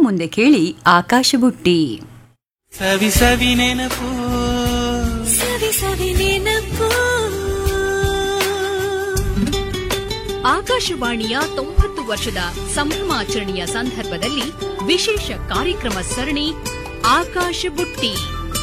ಮುಂದೆ ಕೇಳಿ ಆಕಾಶ ಬುಟ್ಟಿ. ಸವಿ ಸವಿ ನೆನಪು, ಸವಿ ಸವಿ ನೆನಪು. ಆಕಾಶವಾಣಿಯ 90 ವರ್ಷದ ಸಂಭ್ರಮಾಚರಣೆಯ ಸಂದರ್ಭದಲ್ಲಿ ವಿಶೇಷ ಕಾರ್ಯಕ್ರಮ ಸರಣಿ ಆಕಾಶ ಬುಟ್ಟಿ.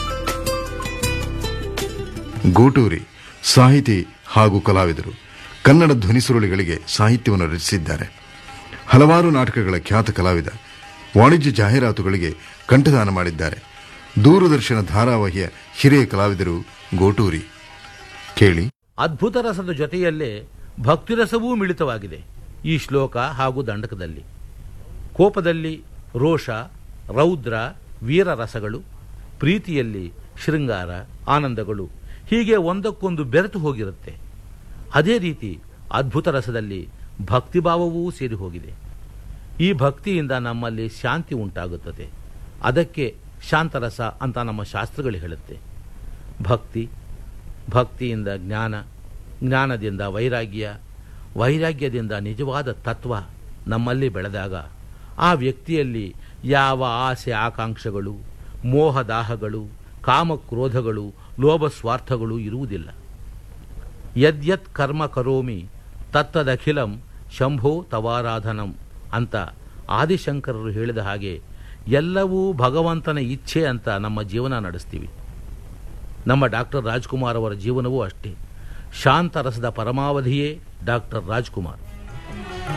ಗೂಟೂರಿ ಸಾಹಿತಿ ಹಾಗೂ ಕಲಾವಿದರು ಕನ್ನಡ ಧ್ವನಿಸುರುಳಿಗಳಿಗೆ ಸಾಹಿತ್ಯವನ್ನು ರಚಿಸಿದ್ದಾರೆ. ಹಲವಾರು ನಾಟಕಗಳ ಖ್ಯಾತ ಕಲಾವಿದ. ವಾಣಿಜ್ಯ ಜಾಹೀರಾತುಗಳಿಗೆ ಕಂಠದಾನ ಮಾಡಿದ್ದಾರೆ. ದೂರದರ್ಶನ ಧಾರಾವಾಹಿಯ ಹಿರಿಯ ಕಲಾವಿದರು ಗೋಟೂರಿ. ಕೇಳಿ. ಅದ್ಭುತ ರಸದ ಜೊತೆಯಲ್ಲೇ ಭಕ್ತಿರಸವೂ ಮಿಳಿತವಾಗಿದೆ ಈ ಶ್ಲೋಕ ಹಾಗೂ ದಂಡಕದಲ್ಲಿ. ಕೋಪದಲ್ಲಿ ರೋಷ, ರೌದ್ರ, ವೀರ ರಸಗಳು, ಪ್ರೀತಿಯಲ್ಲಿ ಶೃಂಗಾರ, ಆನಂದಗಳು ಹೀಗೆ ಒಂದಕ್ಕೊಂದು ಬೆರೆತು ಹೋಗಿರುತ್ತೆ. ಅದೇ ರೀತಿ ಅದ್ಭುತ ರಸದಲ್ಲಿ ಭಕ್ತಿಭಾವವೂ ಸೇರಿ ಹೋಗಿದೆ. ಈ ಭಕ್ತಿಯಿಂದ ನಮ್ಮಲ್ಲಿ ಶಾಂತಿ ಉಂಟಾಗುತ್ತದೆ. ಅದಕ್ಕೆ ಶಾಂತರಸ ಅಂತ ನಮ್ಮ ಶಾಸ್ತ್ರಗಳು ಹೇಳುತ್ತೆ. ಭಕ್ತಿಯಿಂದ ಜ್ಞಾನ, ಜ್ಞಾನದಿಂದ ವೈರಾಗ್ಯ, ವೈರಾಗ್ಯದಿಂದ ನಿಜವಾದ ತತ್ವ ನಮ್ಮಲ್ಲಿ ಬೆಳೆದಾಗ ಆ ವ್ಯಕ್ತಿಯಲ್ಲಿ ಯಾವ ಆಸೆ ಆಕಾಂಕ್ಷೆಗಳು, ಮೋಹದಾಹಗಳು, ಕಾಮಕ್ರೋಧಗಳು, ಲೋಭ ಸ್ವಾರ್ಥಗಳು ಇರುವುದಿಲ್ಲ. ಯದ್ಯತ್ ಕರ್ಮ ಕರೋಮಿ ತತ್ತದಖಿಲಂ ಶಂಭೋ ತವಾರಾಧನಂ ಅಂತ ಆದಿಶಂಕರರು ಹೇಳಿದ ಹಾಗೆ ಎಲ್ಲವೂ ಭಗವಂತನ ಇಚ್ಛೆ ಅಂತ ನಮ್ಮ ಜೀವನ ನಡೆಸ್ತೀವಿ. ನಮ್ಮ ಡಾಕ್ಟರ್ ರಾಜ್ಕುಮಾರ್ ಅವರ ಜೀವನವೂ ಅಷ್ಟೇ. ಶಾಂತರಸದ ಪರಮಾವಧಿಯೇ ಡಾಕ್ಟರ್ ರಾಜ್ಕುಮಾರ್.